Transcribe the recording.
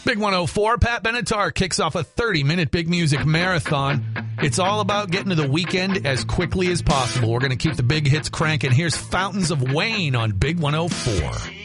Big 104, Pat Benatar kicks off a 30-minute big music marathon. It's all about getting to the weekend as quickly as possible. We're going to keep the big hits cranking. Here's Fountains of Wayne on Big 104.